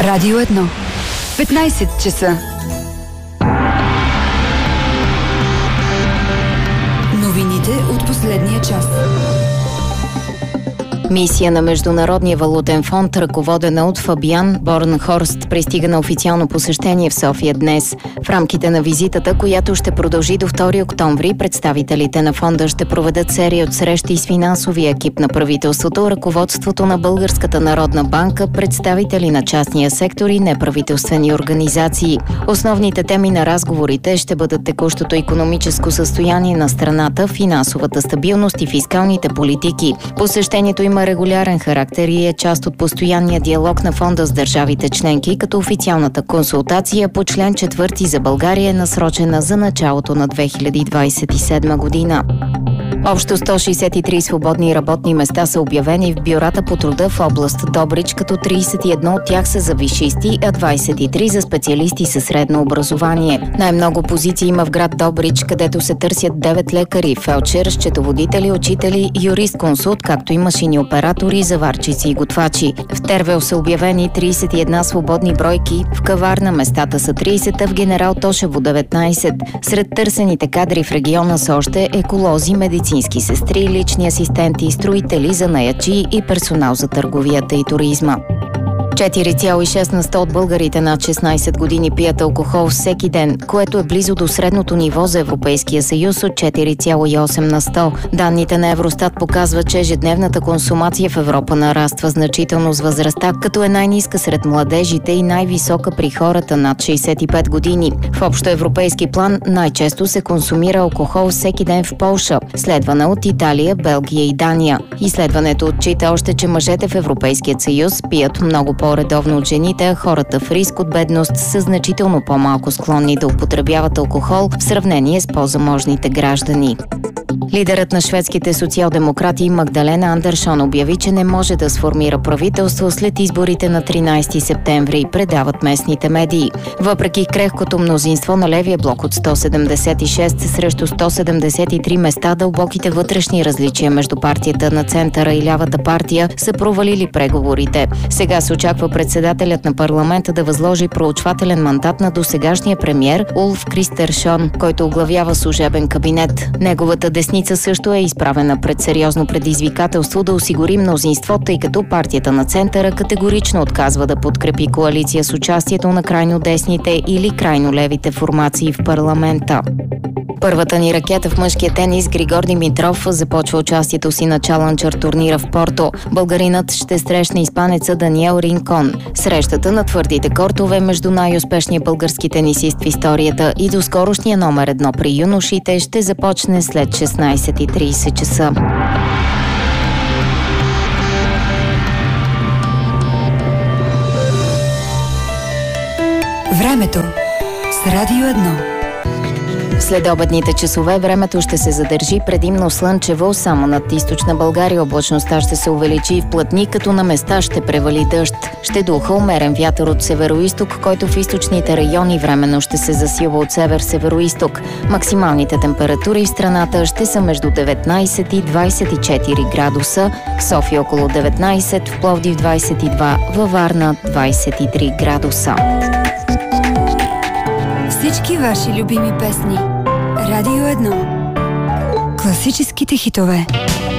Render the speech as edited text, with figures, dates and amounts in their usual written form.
Радио 1. 15 часа. Новините от последния час. Мисия на Международния валутен фонд, ръководена от Фабиан Борнхорст, пристига на официално посещение в София днес. В рамките на визитата, която ще продължи до 2 октомври, представителите на фонда ще проведат серия от срещи с финансовия екип на правителството, ръководството на Българската народна банка, представители на частния сектор и неправителствени организации. Основните теми на разговорите ще бъдат текущото икономическо състояние на страната, финансовата стабилност и фискалните политики. Посещението има регулярен характер и е част от постоянния диалог на фонда с държавите членки, като официалната консултация по член 4 за България е насрочена за началото на 2027 година. Общо 163 свободни работни места са обявени в бюрата по труда в област Добрич, като 31 от тях са за висшисти, а 23 за специалисти със средно образование. Най-много позиции има в град Добрич, където се търсят 9 лекари, фелдшер, счетоводители, учители, юрист-консулт, както и машини оператори, заварчици и готвачи. В Тервел са обявени 31 свободни бройки, в Каварна местата са 30, а в Генерал Тошево 19. Сред търсените кадри в региона са още еколози, медицински сестри, лични асистенти, строители, занаятчии и персонал за търговията и туризма. 4,6% от българите над 16 години пият алкохол всеки ден, което е близо до средното ниво за Европейския съюз от 4,8%. Данните на Евростат показват, че ежедневната консумация в Европа нараства значително с възрастта, като е най-ниска сред младежите и най-висока при хората над 65 години. В общоевропейски план най-често се консумира алкохол всеки ден в Полша, следвана от Италия, Белгия и Дания. Изследването отчита още, че мъжете в Европейския съюз пият много по-редовно от жените, а хората в риск от бедност са значително по-малко склонни да употребяват алкохол в сравнение с по-заможните граждани. Лидерът на шведските социал-демократи Магдалена Андершон обяви, че не може да сформира правителство след изборите на 13 септември, предават местните медии. Въпреки крехкото мнозинство на левия блок от 176 срещу 173 места, дълбоките вътрешни различия между партията на центъра и лявата партия са провалили преговорите. Сега се очаква председателят на парламента да възложи проучвателен мандат на досегашния премиер Улф Кристершон, който оглавява служебен кабинет. Неговата десница също е изправена пред сериозно предизвикателство да осигури мнозинство, тъй като партията на центъра категорично отказва да подкрепи коалиция с участието на крайно десните или крайно левите формации в парламента. Първата ни ракета в мъжкия тенис Григор Димитров започва участието си на чалънджър турнира в Порто. Българинът ще срещне испанеца Даниел Ринкон. Срещата на твърдите кортове между най-успешния български тенисист в историята и доскорошния номер 1 при юношите ще започне след 16:30 часа. Времето с Радио 1. След обедните часове времето ще се задържи предимно слънчево, само над източна България облачността ще се увеличи и вплътни, като на места ще превали дъжд. Ще духа умерен вятър от североизток, който в източните райони временно ще се засилва от север-североизток. Максималните температури в страната ще са между 19 и 24 градуса, в София около 19, в Пловдив 22, във Варна 23 градуса. Всички ваши любими песни. Радио 1. Класическите хитове.